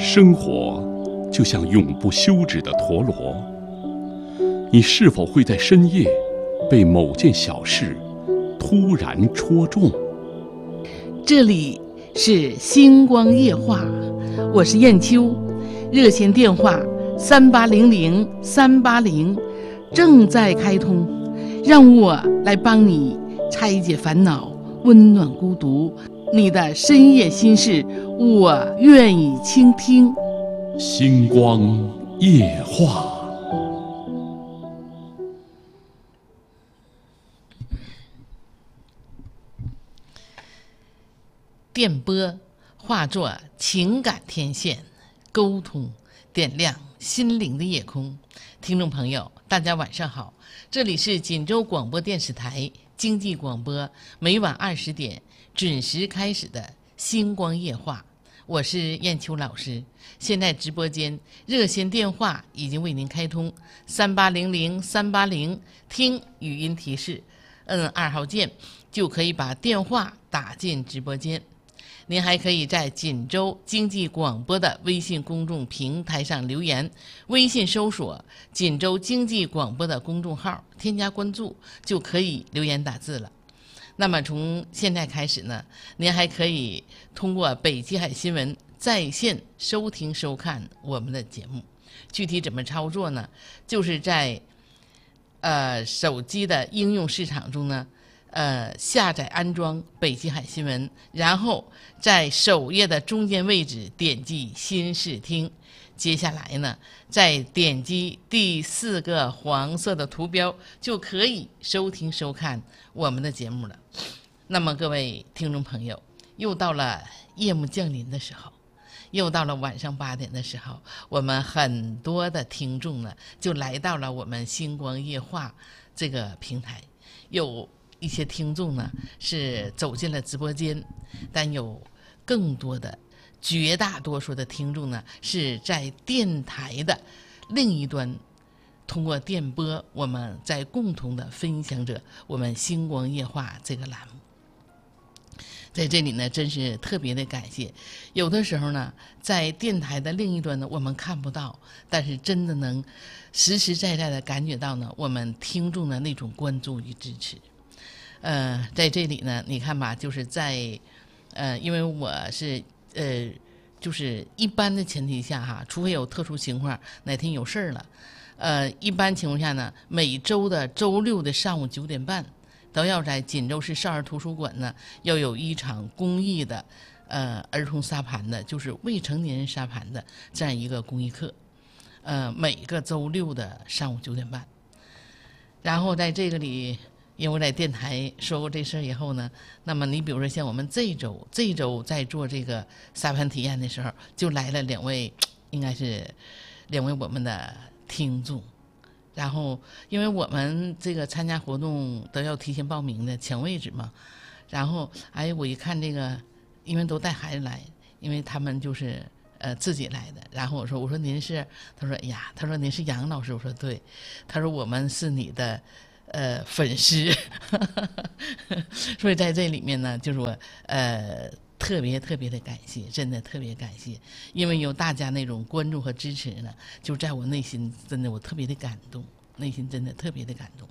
生活就像永不休止的陀螺，你是否会在深夜被某件小事突然戳中？ 这里是星光夜话，我是燕秋，热线电话3800-380正在开通，让我来帮你拆解烦恼，温暖孤独，你的深夜心事，我愿意倾听。 星光夜话。 电波化作情感天线，沟通点亮心灵的夜空。听众朋友，大家晚上好，这里是锦州广播电视台经济广播，每晚20点准时开始的星光夜话，我是燕秋老师。现在直播间热线电话已经为您开通，3800-380，听语音提示，摁2号键就可以把电话打进直播间。您还可以在锦州经济广播的微信公众平台上留言，微信搜索锦州经济广播的公众号，添加关注就可以留言打字了。那么从现在开始呢，您还可以通过北极海新闻在线收听收看我们的节目。具体怎么操作呢？就是在手机的应用市场中呢，下载安装北极海新闻，然后在首页的中间位置点击新视听，接下来呢再点击第4个黄色的图标，就可以收听收看我们的节目了。那么各位听众朋友，又到了夜幕降临的时候，又到了晚上8点的时候，我们很多的听众呢就来到了我们星光夜话这个平台。有一些听众呢是走进了直播间，但有更多的绝大多数的听众呢是在电台的另一端，通过电波我们在共同的分享着我们星光夜话这个栏目。在这里呢真是特别的感谢，有的时候呢在电台的另一端呢我们看不到，但是真的能实实在在的感觉到呢我们听众的那种关注与支持。在这里呢你看吧，就是在因为我是就是一般的前提下哈，除非有特殊情况哪天有事儿了，一般情况下呢每周的周6的上午9点半都要在锦州市少儿图书馆呢要有一场公益的儿童沙盘的，就是未成年人沙盘的这样一个公益课，每个周6的上午9点半。然后在这个里，因为我在电台说过这事儿以后呢，那么你比如说像我们这一周在做这个沙盘体验的时候，就来了2位，应该是2位我们的听众。然后因为我们这个参加活动都要提前报名的，抢位置嘛。然后我一看这个，因为都带孩子来，因为他们就是自己来的。然后我说您是？他说他说您是杨老师。我说对。他说我们是你的粉丝。所以在这里面呢，就是我特别的感谢，真的特别感谢，因为有大家那种关注和支持呢，就在我内心真的我特别的感动，内心真的特别的感动。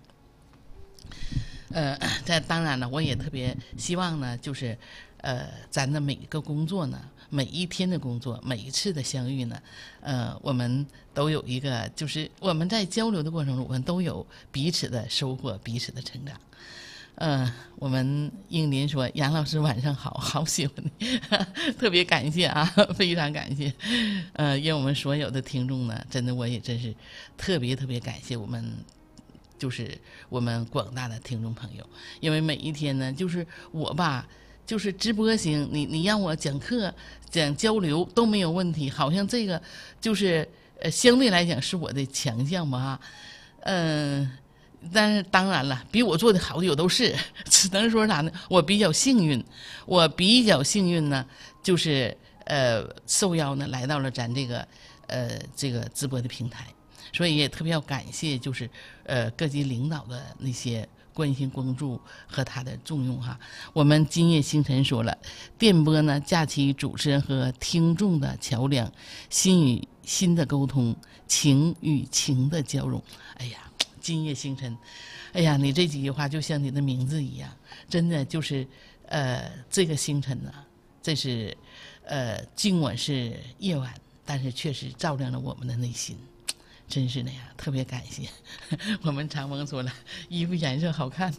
当然了，我也特别希望呢，就是咱的每一个工作呢，每一天的工作，每一次的相遇呢，我们都有一个，就是我们在交流的过程中，我们都有彼此的收获，彼此的成长。我们英林说杨老师晚上好，好喜欢你。特别感谢啊，非常感谢。因为我们所有的听众呢，真的我也真是特别感谢我们，就是我们广大的听众朋友。因为每一天呢，就是我吧，就是直播行，你让我讲课讲交流都没有问题，好像这个就是相对来讲是我的强项吧。但是当然了，比我做的好的有都是，只能说啥呢？我比较幸运呢，就是受邀呢来到了咱这个直播的平台，所以也特别要感谢，就是各级领导的那些观星光柱和它的作用哈。我们今夜星辰说了，电波呢架起主持人和听众的桥梁，心与心的沟通，情与情的交融。哎呀，今夜星辰，哎呀，你这几句话就像你的名字一样，真的就是这个星辰呢，这是尽管是夜晚，但是确实照亮了我们的内心。真是的呀，特别感谢。我们长风说了，衣服颜色好看。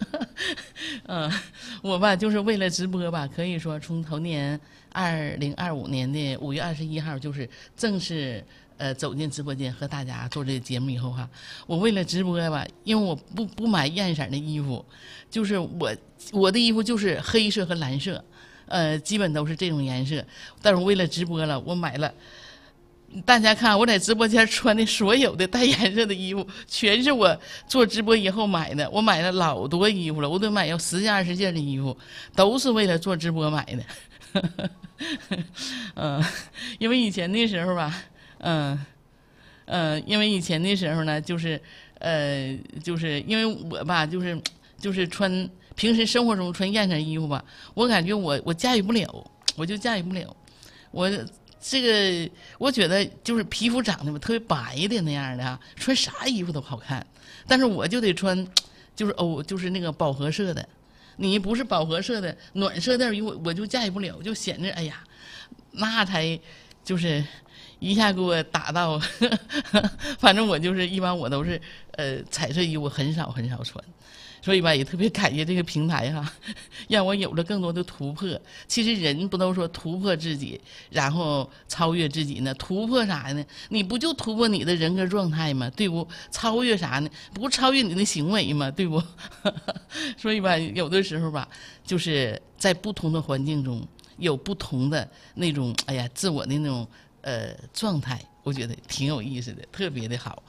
我吧就是为了直播吧，可以说从头年2025年的5月21号，就是正式走进直播间和大家做这个节目以后哈，我为了直播吧，因为我不买艳色的衣服，就是我的衣服就是黑色和蓝色，基本都是这种颜色。但是为了直播了，我买了。大家看我在直播间穿的所有的带颜色的衣服，全是我做直播以后买的。我买了老多衣服了，我都买有10件20件的衣服，都是为了做直播买的。因为以前那时候吧，因为以前那时候呢，就是因为我吧，就是穿平时生活中穿艳色衣服吧，我感觉我驾驭不了，我就驾驭不了，这个我觉得就是皮肤长得特别白的那样的啊，穿啥衣服都好看，但是我就得穿，就是那个饱和色的，你不是饱和色的暖色调衣服，我就驾驭不了，就显得哎呀，那才就是一下给我打到，反正我就是一般我都是彩色衣服很少穿。所以吧，也特别感谢这个平台哈，让我有了更多的突破。其实人不都说突破自己，然后超越自己呢？突破啥呢？你不就突破你的人格状态吗？对不？超越啥呢？不超越你的行为吗？对不？所以吧，有的时候吧，就是在不同的环境中有不同的那种自我的那种状态，我觉得挺有意思的，特别的好，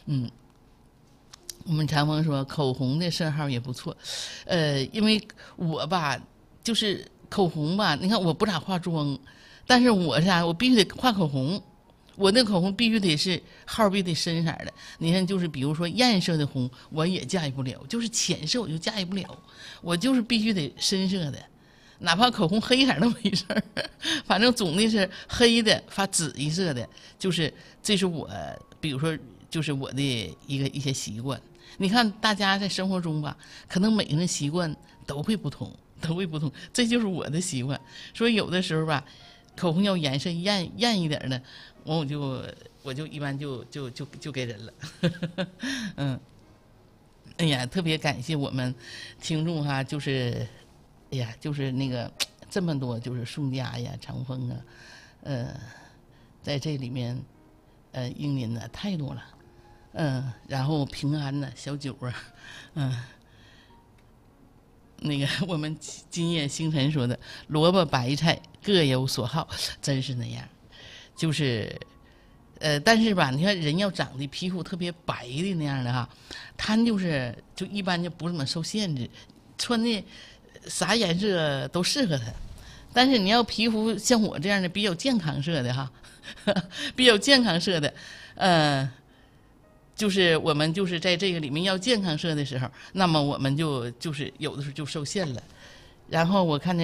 我们长风说口红的色号也不错，因为我吧就是口红吧，你看我不咋化妆，但是我必须得画口红，我那口红必须得是号必须得深色的。你看就是比如说艳色的红我也驾驭不了，就是浅色我就驾驭不了，我就是必须得深色的，哪怕口红黑色都没事儿，反正总的是黑的发紫一色的，这是我比如说就是我的一些习惯。你看大家在生活中吧，可能每个人习惯都会不同，这就是我的习惯。所以有的时候吧，口红要颜色艳一点的，我就一般就给人了。哎呀，特别感谢我们听众哈，就是那个这么多，就是宋佳呀、长风啊，在这里面应您的太多了。然后平安呢，小九啊，那个我们今夜星辰说的萝卜白菜各有所好，真是那样，就是但是吧，你看人要长得皮肤特别白的那样的哈，他就一般就不怎么受限制，穿的啥颜色都适合他。但是你要皮肤像我这样的比较健康色的哈，比较健康色的，就是我们就是在这个里面要健康色的时候，那么我们就是有的时候就受限了。然后我看见